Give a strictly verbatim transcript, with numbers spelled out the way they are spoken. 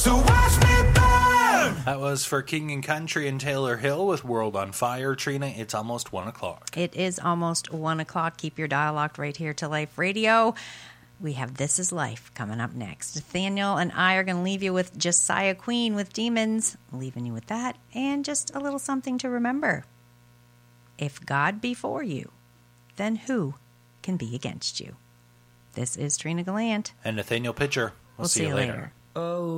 So watch me burn. That was for King and Country and Taylor Hill with World on Fire. Trina, it's almost one o'clock. It is almost one o'clock. Keep your dial locked right here to Life Radio. We have This Is Life coming up next. Nathaniel and I are going to leave you with Josiah Queen with Demons. Leaving you with that and just a little something to remember. If God be for you, then who can be against you? This is Trina Gallant. And Nathaniel Pitcher. We'll, We'll see, see you later. later. Oh.